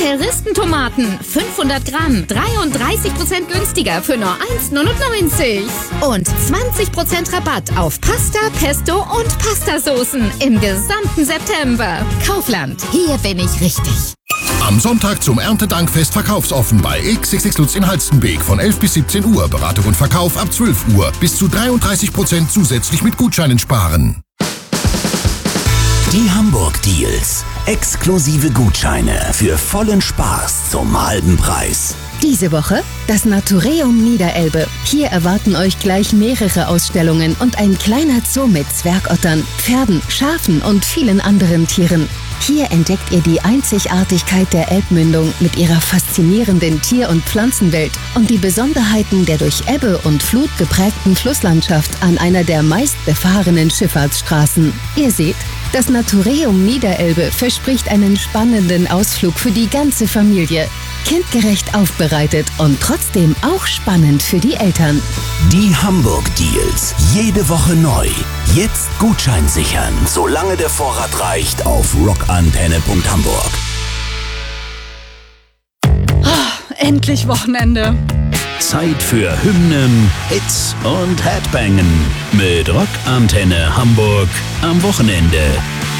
Terroristentomaten, 500 Gramm, 33% günstiger für nur 1,99. Und 20% Rabatt auf Pasta, Pesto und Pastasoßen im gesamten September. Kaufland, hier bin ich richtig. Am Sonntag zum Erntedankfest verkaufsoffen bei XXX Lutz in Halstenbeek von 11 bis 17 Uhr. Beratung und Verkauf ab 12 Uhr. Bis zu 33% zusätzlich mit Gutscheinen sparen. Die Hamburg Deals. Exklusive Gutscheine für vollen Spaß zum halben Preis. Diese Woche das Natureum Niederelbe. Hier erwarten euch gleich mehrere Ausstellungen und ein kleiner Zoo mit Zwergottern, Pferden, Schafen und vielen anderen Tieren. Hier entdeckt ihr die Einzigartigkeit der Elbmündung mit ihrer faszinierenden Tier- und Pflanzenwelt und die Besonderheiten der durch Ebbe und Flut geprägten Flusslandschaft an einer der meistbefahrenen Schifffahrtsstraßen. Ihr seht, das Natureum Niederelbe verspricht einen spannenden Ausflug für die ganze Familie. Kindgerecht aufbereitet und trotzdem auch spannend für die Eltern. Die Hamburg Deals. Jede Woche neu. Jetzt Gutschein sichern, solange der Vorrat reicht, auf rockantenne.hamburg. Endlich Wochenende. Zeit für Hymnen, Hits und Headbangen mit Rockantenne Hamburg am Wochenende.